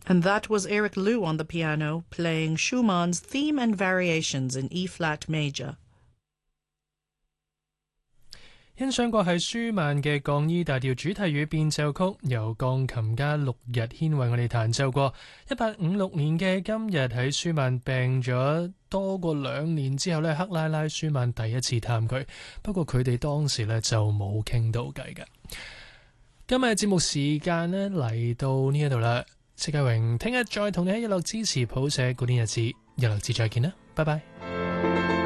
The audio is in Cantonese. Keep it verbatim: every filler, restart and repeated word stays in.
And that was Eric Liu on the piano, playing Schumann's Theme and Variations in E-flat major. 欣賞過係舒曼嘅降 E 大調主題與變奏曲，由鋼琴家陸日軒為我哋彈奏過。一八五六年嘅今日喺舒曼病咗多過兩年之後呢，克拉拉舒曼第一次探佢，不過佢哋當時呢就冇傾到偈嘅。今日節目時間呢嚟到呢一度啦，戚家榮聽日再同你喺一樂之詞譜寫古典日子，一樂之再見啦，拜拜。